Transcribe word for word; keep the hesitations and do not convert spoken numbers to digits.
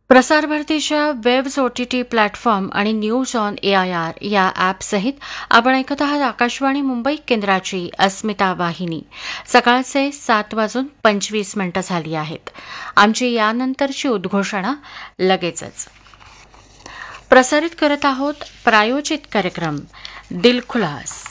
प्रसारभारतीच्या webs O T T platform आणि news on A I R या ॲपसहित आपण ऐकत आहात आकाशवाणी मुंबई केंद्राची अस्मिता वाहिनी. सकाळचे सात वाजून पंचवीस मिनिटं झाली आहेत. आमची यानंतरची उद्घोषणा लगेचच. प्रसारित करत आहोत प्रायोजित कार्यक्रम दिलखुलास.